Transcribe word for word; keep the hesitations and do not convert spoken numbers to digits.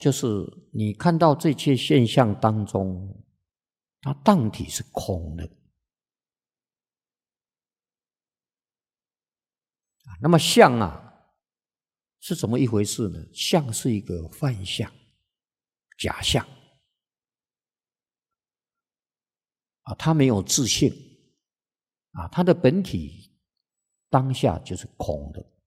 就是你看到这些现象当中，它当体是空的。那么相啊，是怎么一回事呢？相是一个幻象、假象啊，它没有自性啊，它的本体当下就是空的。